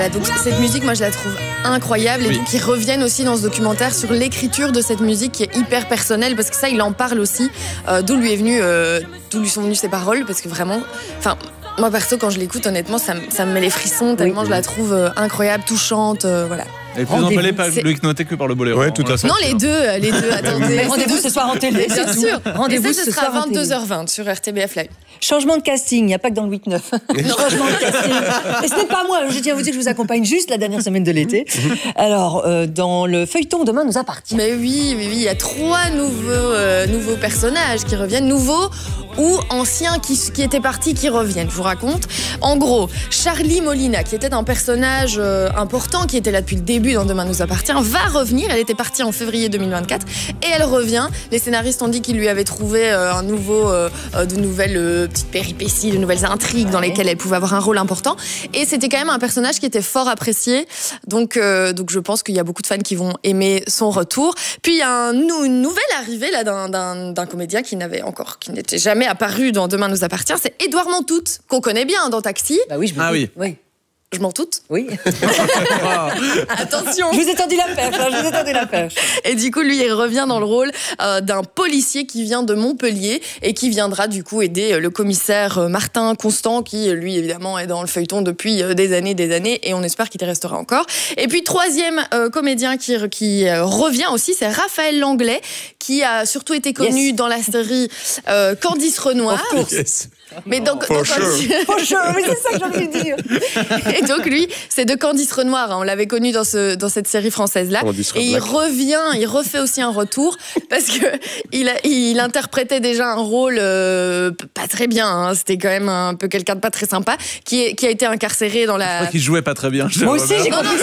Donc cette musique, moi je la trouve incroyable et donc ils reviennent aussi dans ce documentaire sur l'écriture de cette musique qui est hyper personnelle parce que ça il en parle aussi d'où lui sont venues ces paroles parce que vraiment, enfin moi perso quand je l'écoute honnêtement ça me met les frissons tellement je la trouve incroyable, touchante, voilà. Elle est plus emballée par Loïc Noté que par le boléro. Ouais, tout à fait. Non, les deux, attendez. Rendez-vous ce soir en télé, bien sûr. Rendez-vous ce sera 22h20 sur RTBF Live. Changement de casting, il n'y a pas que dans le 8-9. Changement de casting. Et ce n'est pas moi, je tiens à vous dire que je vous accompagne juste la dernière semaine de l'été. Alors, dans le feuilleton Demain nous appartient. Mais oui, il y a 3 nouveaux personnages qui reviennent, nouveaux ou anciens qui étaient partis qui reviennent, je vous raconte. En gros, Charlie Molina, qui était un personnage important, qui était là depuis le début dans Demain nous appartient, va revenir. Elle était partie en février 2024 et elle revient. Les scénaristes ont dit qu'ils lui avaient trouvé de nouvelles petites péripéties, de nouvelles intrigues dans lesquelles elle pouvait avoir un rôle important. Et c'était quand même un personnage qui était fort apprécié. Donc je pense qu'il y a beaucoup de fans qui vont aimer son retour. Puis il y a une nouvelle arrivée là d'un comédien qui n'était jamais apparu dans Demain nous appartient. C'est Édouard Montout, qu'on connaît bien dans Taxi. Bah oui, oui. Je m'en doute. Oui. Attention. Je vous ai tendu la perche. Et du coup, lui, il revient dans le rôle d'un policier qui vient de Montpellier et qui viendra du coup aider le commissaire Martin Constant, qui lui, évidemment, est dans le feuilleton depuis des années, et on espère qu'il y restera encore. Et puis, troisième comédien qui revient aussi, c'est Raphaël Langlais, qui a surtout été connu dans la série Candice Renoir. Mais donc, For sure, mais c'est ça que j'ai envie de dire. Et donc lui, c'est de Candice Renoir. On l'avait connu dans cette série française-là. Et il revient, il refait aussi un retour parce que il interprétait déjà un rôle pas très bien. C'était quand même un peu quelqu'un de pas très sympa qui a été incarcéré dans la. Je crois qu'il jouait pas très bien. Moi aussi, j'ai compris.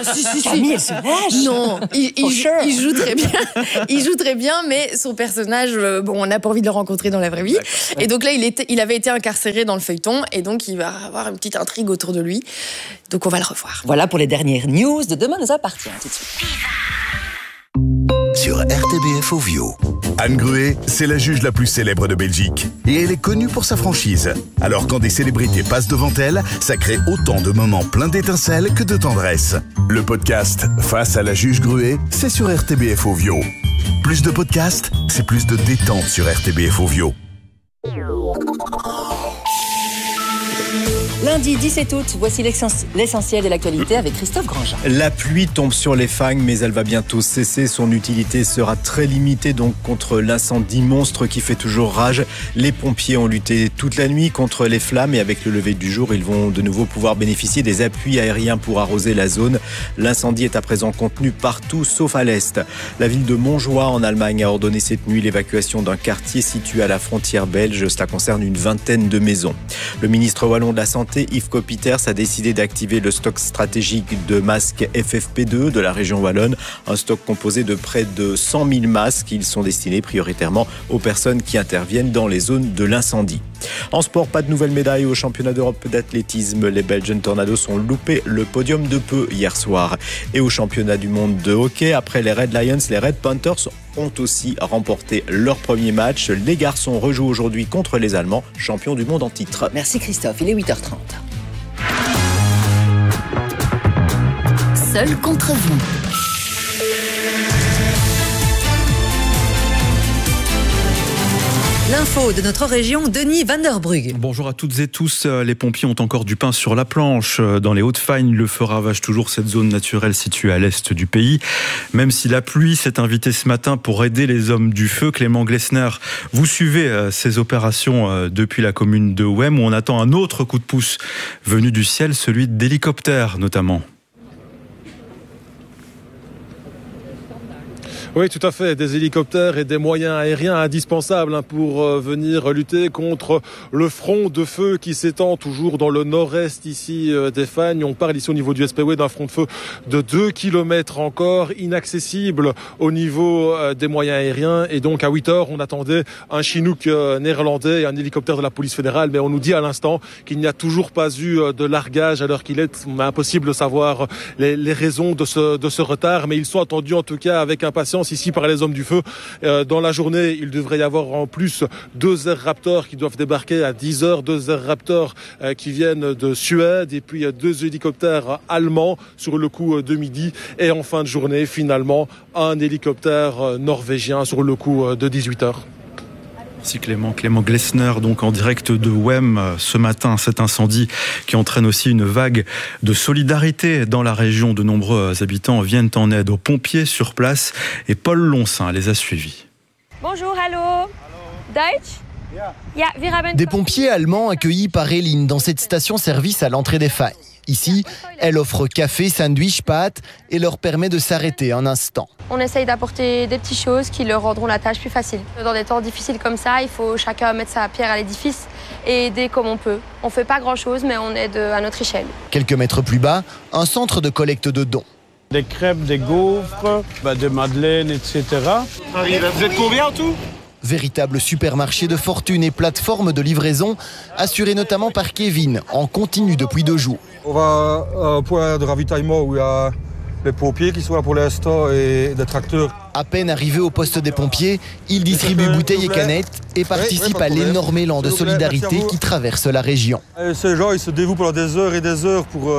Non, il joue très bien. Il joue très bien, mais son personnage, on n'a pas envie de le rencontrer dans la vraie vie. Et donc là, il avait été incarcéré dans le feuilleton et donc il va avoir une petite intrigue autour de lui. Donc on va le revoir. Voilà pour les dernières news de Demain nous appartient. Tout de suite. Sur RTBF Ovio. Anne Gruet, c'est la juge la plus célèbre de Belgique. Et elle est connue pour sa franchise. Alors quand des célébrités passent devant elle, ça crée autant de moments pleins d'étincelles que de tendresse. Le podcast Face à la juge Gruet, c'est sur RTBF Ovio. Plus de podcasts, c'est plus de détente sur RTBF Ovio. Lundi 17 août, voici l'essentiel de l'actualité avec Christophe Grandjean. La pluie tombe sur les fagnes, mais elle va bientôt cesser. Son utilité sera très limitée donc contre l'incendie monstre qui fait toujours rage. Les pompiers ont lutté toute la nuit contre les flammes et avec le lever du jour, ils vont de nouveau pouvoir bénéficier des appuis aériens pour arroser la zone. L'incendie est à présent contenu partout sauf à l'est. La ville de Montjoie en Allemagne a ordonné cette nuit l'évacuation d'un quartier situé à la frontière belge. Cela concerne une vingtaine de maisons. Le ministre wallon de la Santé, Yves Copiters, a décidé d'activer le stock stratégique de masques FFP2 de la région wallonne, un stock composé de près de 100 000 masques. Ils sont destinés prioritairement aux personnes qui interviennent dans les zones de l'incendie. En sport, pas de nouvelles médailles au championnat d'Europe d'athlétisme. Les Belgian Tornadoes ont loupé le podium de peu hier soir. Et au championnat du monde de hockey, après les Red Lions, les Red Panthers ont aussi remporté leur premier match. Les garçons rejouent aujourd'hui contre les Allemands, champions du monde en titre. Merci Christophe, il est 8h30. Seul contre vous. L'info de notre région, Denis Van der Brugge. Bonjour à toutes et tous. Les pompiers ont encore du pain sur la planche. Dans les Hauts-de-Fagne, le feu ravage toujours cette zone naturelle située à l'est du pays. Même si la pluie s'est invitée ce matin pour aider les hommes du feu, Clément Glessner, vous suivez ces opérations depuis la commune de Ouem où on attend un autre coup de pouce venu du ciel, celui d'hélicoptères notamment. Oui, tout à fait. Des hélicoptères et des moyens aériens indispensables pour venir lutter contre le front de feu qui s'étend toujours dans le nord-est ici des Fagnes. On parle ici au niveau du SPW d'un front de feu de 2 km encore, inaccessible au niveau des moyens aériens. Et donc à 8h, on attendait un Chinook néerlandais et un hélicoptère de la police fédérale. Mais on nous dit à l'instant qu'il n'y a toujours pas eu de largage à l'heure qu'il est. Impossible de savoir les raisons de ce retard. Mais ils sont attendus en tout cas avec impatience. présence ici par les hommes du feu. Dans la journée, il devrait y avoir en plus 2 Air Raptor qui doivent débarquer à 10h, 2 Air Raptor qui viennent de Suède, et puis 2 hélicoptères allemands sur le coup de midi, et en fin de journée, finalement, un hélicoptère norvégien sur le coup de 18h. Merci Clément Glessner, donc en direct de Wem ce matin, cet incendie qui entraîne aussi une vague de solidarité dans la région. De nombreux habitants viennent en aide aux pompiers sur place et Paul Lonsin les a suivis. Bonjour, hallo. Deutsch? Des pompiers allemands accueillis par Eline dans cette station-service à l'entrée des Fagnes. Ici, elle offre café, sandwich, pâtes et leur permet de s'arrêter un instant. On essaye d'apporter des petites choses qui leur rendront la tâche plus facile. Dans des temps difficiles comme ça, il faut chacun mettre sa pierre à l'édifice et aider comme on peut. On ne fait pas grand-chose, mais on aide à notre échelle. Quelques mètres plus bas, un centre de collecte de dons. Des crêpes, des gaufres, des madeleines, etc. Vous êtes combien en tout ? Véritable supermarché de fortune et plateforme de livraison, assuré notamment par Kevin, en continu depuis 2 jours. On va à un point de ravitaillement où il y a les pompiers qui sont là pour l'instant et des tracteurs. À peine arrivé au poste des pompiers, il distribue bouteilles et canettes et participe à l'énorme élan de solidarité qui traverse la région. Ces gens, ils se dévouent pendant des heures et des heures pour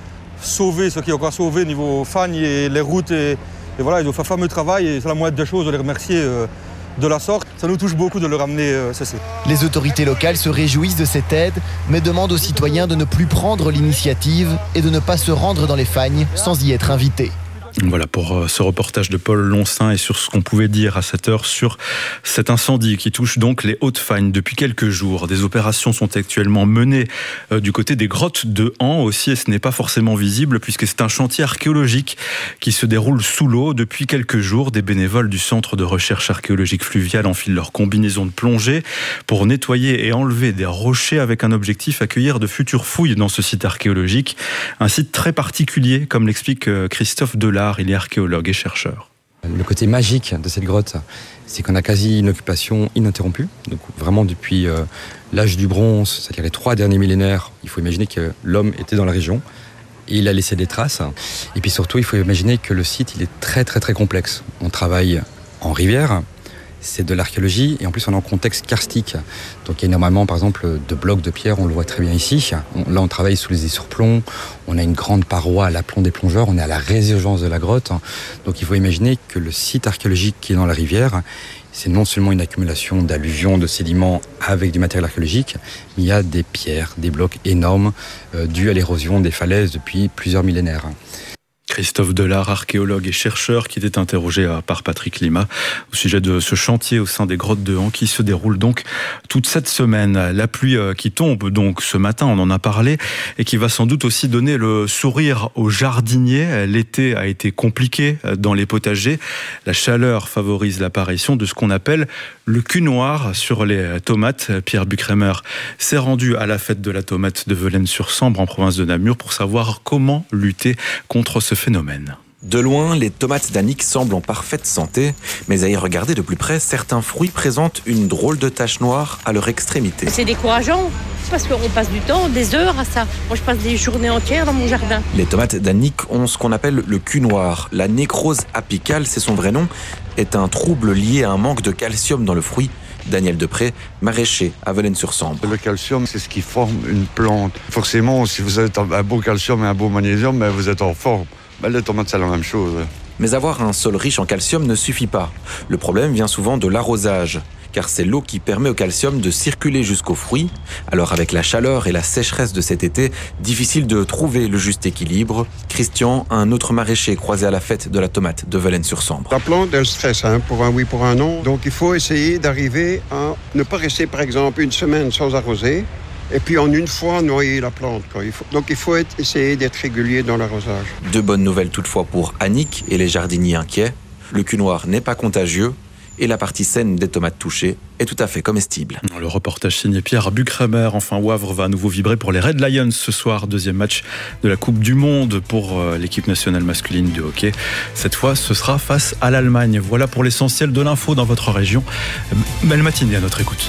sauver ce qui est encore sauvé niveau Fagnes et les routes. Et voilà, ils ont fait un fameux travail et c'est la moindre des choses de les remercier de la sorte. Ça nous touche beaucoup de le ramener ceci. Les autorités locales se réjouissent de cette aide, mais demandent aux citoyens de ne plus prendre l'initiative et de ne pas se rendre dans les Fagnes sans y être invités. Voilà pour ce reportage de Paul Lonsin et sur ce qu'on pouvait dire à cette heure sur cet incendie qui touche donc les Hauts-de-Fagnes depuis quelques jours. Des opérations sont actuellement menées du côté des grottes de Han aussi, et ce n'est pas forcément visible puisque c'est un chantier archéologique qui se déroule sous l'eau depuis quelques jours. Des bénévoles du Centre de recherche archéologique fluviale enfilent leur combinaison de plongée pour nettoyer et enlever des rochers avec un objectif: accueillir de futures fouilles dans ce site archéologique. Un site très particulier, comme l'explique Christophe Delard. Il est archéologue et chercheur. Le côté magique de cette grotte, c'est qu'on a quasi une occupation ininterrompue. Donc vraiment depuis l'âge du bronze, c'est-à-dire les 3 derniers millénaires, il faut imaginer que l'homme était dans la région et il a laissé des traces. Et puis surtout, il faut imaginer que le site, il est très très très complexe. On travaille en rivière, c'est de l'archéologie et en plus on est en contexte karstique. Donc il y a énormément par exemple de blocs de pierre, on le voit très bien ici. Là on travaille sous les surplombs, on a une grande paroi à l'aplomb des plongeurs, on est à la résurgence de la grotte. Donc il faut imaginer que le site archéologique qui est dans la rivière, c'est non seulement une accumulation d'alluvions, de sédiments avec du matériel archéologique, mais il y a des pierres, des blocs énormes dus à l'érosion des falaises depuis plusieurs millénaires. Christophe Delard, archéologue et chercheur, qui était interrogé par Patrick Lima au sujet de ce chantier au sein des grottes de Han qui se déroule donc toute cette semaine. La pluie qui tombe donc ce matin, on en a parlé, et qui va sans doute aussi donner le sourire aux jardiniers. L'été a été compliqué dans les potagers. La chaleur favorise l'apparition de ce qu'on appelle le cul noir sur les tomates. Pierre Buchremer s'est rendu à la fête de la tomate de Velaines-sur-Sambre en province de Namur pour savoir comment lutter contre ce phénomène. De loin, les tomates d'Annick semblent en parfaite santé, mais à y regarder de plus près, certains fruits présentent une drôle de tache noire à leur extrémité. C'est décourageant, parce qu'on passe du temps, des heures à ça. Moi, je passe des journées entières dans mon jardin. Les tomates d'Annick ont ce qu'on appelle le cul noir. La nécrose apicale, c'est son vrai nom, est un trouble lié à un manque de calcium dans le fruit. Daniel Depré, maraîcher à Velaines-sur-Sambre. Le calcium, c'est ce qui forme une plante. Forcément, si vous avez un beau calcium et un beau magnésium, vous êtes en forme. Les tomates, c'est la même chose. Mais avoir un sol riche en calcium ne suffit pas. Le problème vient souvent de l'arrosage, car c'est l'eau qui permet au calcium de circuler jusqu'aux fruits. Alors avec la chaleur et la sécheresse de cet été, difficile de trouver le juste équilibre. Christian, un autre maraîcher croisé à la fête de la tomate de Velaines-sur-Sambre. La plante, elle stresse, pour un oui, pour un non. Donc il faut essayer d'arriver à ne pas rester par exemple une semaine sans arroser, et puis en une fois noyer la plante. Donc il faut essayer d'être régulier dans l'arrosage. De bonnes nouvelles toutefois pour Annick et les jardiniers inquiets. Le cul noir n'est pas contagieux et la partie saine des tomates touchées est tout à fait comestible. Le reportage signé Pierre Buchremer. Enfin, Wavre va à nouveau vibrer pour les Red Lions ce soir. Deuxième match de la Coupe du Monde pour l'équipe nationale masculine de hockey. Cette fois, ce sera face à l'Allemagne. Voilà pour l'essentiel de l'info dans votre région. Belle matinée à notre écoute.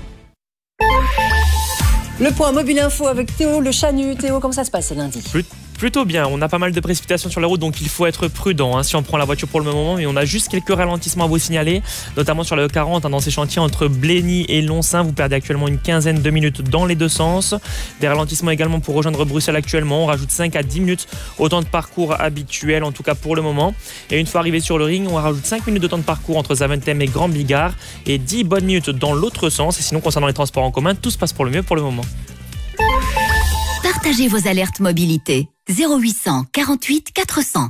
Le point mobile info avec Théo Le Chanu. Théo, comment ça se passe ce lundi ? Plutôt bien, on a pas mal de précipitations sur la route, donc il faut être prudent si on prend la voiture pour le moment, mais on a juste quelques ralentissements à vous signaler, notamment sur la E40, dans ces chantiers entre Blény et Loncin. Vous perdez actuellement une quinzaine de minutes dans les deux sens. Des ralentissements également pour rejoindre Bruxelles actuellement, on rajoute 5 à 10 minutes au temps de parcours habituel, en tout cas pour le moment. Et une fois arrivé sur le ring, on rajoute 5 minutes de temps de parcours entre Zaventem et Grand Bigard et 10 bonnes minutes dans l'autre sens. Et sinon, concernant les transports en commun, tout se passe pour le mieux pour le moment. Partagez vos alertes mobilité. 0800 48 400.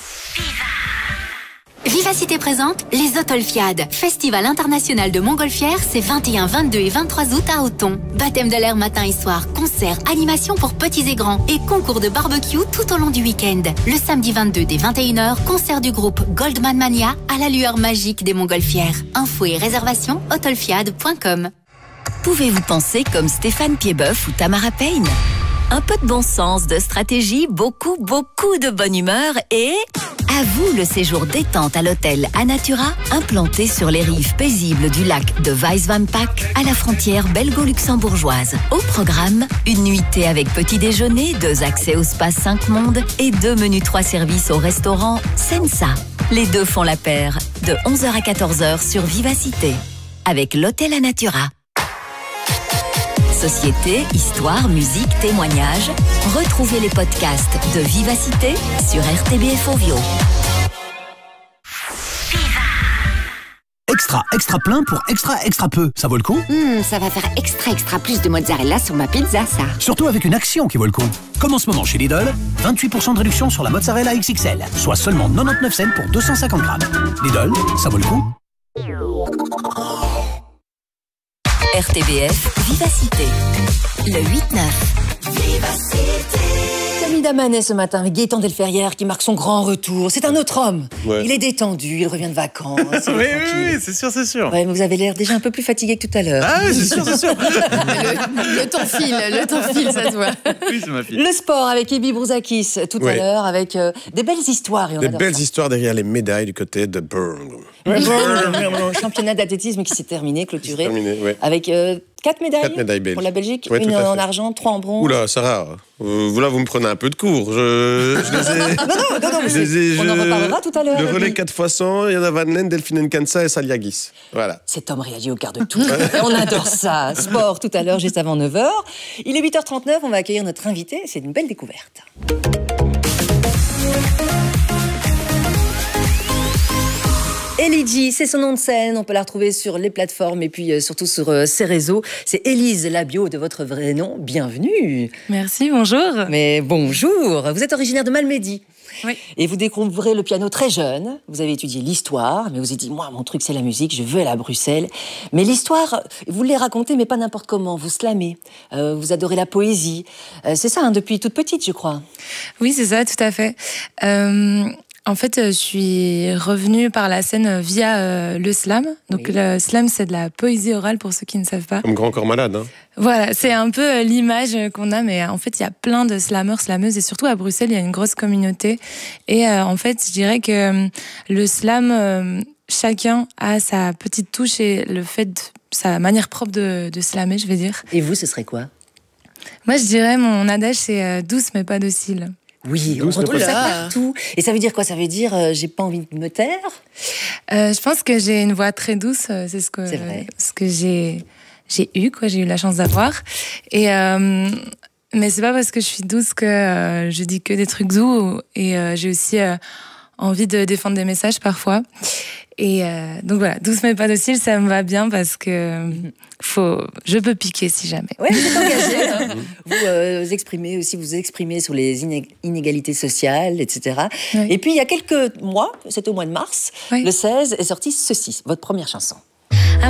Vivacité présente les Autolfiades. Festival international de montgolfière, c'est 21, 22 et 23 août à Auton. Baptême de l'air matin et soir, concerts, animations pour petits et grands et concours de barbecue tout au long du week-end. Le samedi 22 dès 21h, concert du groupe Goldman Mania à la lueur magique des montgolfières. Infos et réservations autolfiade.com. Pouvez-vous penser comme Stéphane Piedboeuf ou Tamara Payne? Un peu de bon sens, de stratégie, beaucoup de bonne humeur et... à vous le séjour détente à l'hôtel Anatura, implanté sur les rives paisibles du lac de Weiswampak, à la frontière belgo-luxembourgeoise. Au programme, une nuitée avec petit déjeuner, 2 accès au spa 5 mondes et 2 menus 3 services au restaurant Sensa. Les 2 font la paire, de 11h à 14h sur Vivacité, avec l'hôtel Anatura. Société, histoire, musique, témoignages. Retrouvez les podcasts de Vivacité sur RTBF Ovio. Extra plein pour extra peu. Ça vaut le coup? Ça va faire extra plus de mozzarella sur ma pizza, ça. Surtout avec une action qui vaut le coup. Comme en ce moment chez Lidl, 28% de réduction sur la mozzarella XXL, soit seulement 99 cents pour 250 grammes. Lidl, ça vaut le coup? RTBF Vivacité, le 8-9. Vivacité. Camille Damanet ce matin avec Gaëtan Delferrière qui marque son grand retour. C'est un autre homme. Ouais. Il est détendu, il revient de vacances. Oui, c'est sûr. Ouais, mais vous avez l'air déjà un peu plus fatigué que tout à l'heure. Ah oui, c'est sûr. le temps file, ça se voit. Oui, c'est ma fille. Le sport avec Ebi Brouzakis tout à l'heure, avec des belles histoires. Des belles histoires derrière les médailles du côté de Birmingham. Championnat d'athlétisme qui s'est terminé, clôturé. Ouais. Avec 4 médailles. 4 médailles belges. Pour la Belgique, ouais, une en argent, 3 en bronze. Oula, Sarah, vous me prenez un peu de cours. Je les ai... Non, on en reparlera tout à l'heure. Le relais 4x100, Yana Van Len, Delphine Nkansa et Saliagis. Voilà. Cet homme réagit au quart de tout. On adore ça. Sport tout à l'heure, juste avant 9h. Il est 8h39, on va accueillir notre invité. C'est une belle découverte. Ellie G, c'est son nom de scène, on peut la retrouver sur les plateformes et puis surtout sur ses réseaux. C'est Élise Labio de votre vrai nom, bienvenue. Merci, bonjour. Mais bonjour, vous êtes originaire de Malmedy. Oui. Et vous découvrez le piano très jeune, vous avez étudié l'histoire, mais vous avez dit, moi mon truc c'est la musique, je veux aller à Bruxelles. Mais l'histoire, vous les racontez mais pas n'importe comment, vous slamez, vous adorez la poésie. C'est ça, depuis toute petite je crois. Oui, c'est ça, tout à fait. En fait, je suis revenue par la scène via le slam. Donc le slam, c'est de la poésie orale pour ceux qui ne savent pas. Comme Grand Corps Malade, hein. Voilà, c'est un peu l'image qu'on a, mais en fait, il y a plein de slammeurs, slameuses, et surtout à Bruxelles, il y a une grosse communauté. Et en fait, je dirais que le slam, chacun a sa petite touche et le fait, sa manière propre de slammer, je vais dire. Et vous, ce serait quoi? Moi, je dirais, mon adage, c'est douce mais pas docile. Oui, on retrouve ça partout. Et ça veut dire quoi? Ça veut dire j'ai pas envie de me taire? Je pense que j'ai une voix très douce. C'est ce que j'ai eu, quoi. J'ai eu la chance d'avoir. Et mais c'est pas parce que je suis douce que je dis que des trucs doux. Et j'ai aussi envie de défendre des messages parfois. Et donc voilà, douce mais pas docile, ça me va bien parce que je peux piquer si jamais. Oui, vous êtes engagé. Hein. Vous exprimez sur les inégalités sociales, etc. Oui. Et puis il y a quelques mois, c'était au mois de mars, le 16, est sorti ceci, votre première chanson.